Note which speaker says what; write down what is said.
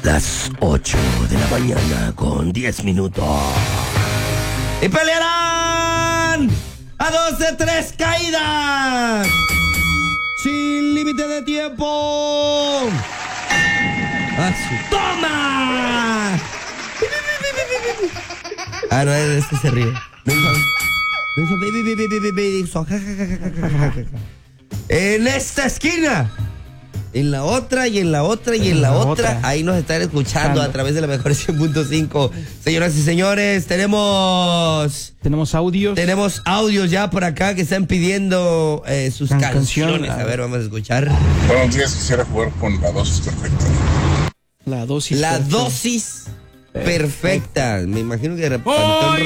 Speaker 1: Las 8 de la mañana con 10 minutos. Y pelearán a 2 de 3 caídas. Sin límite de tiempo. ¡A su toma! Ah, no, este se ríe. En esta esquina, en la otra y en la otra y en la otra, ahí nos están escuchando a través de la mejor 100.5. Señoras y señores, tenemos
Speaker 2: audios.
Speaker 1: Tenemos audios ya por acá que están pidiendo sus canciones. A ver, vamos a escuchar.
Speaker 3: Buenos días, quisiera jugar con la dosis perfecta.
Speaker 2: La dosis
Speaker 1: perfecta. Me imagino que de repente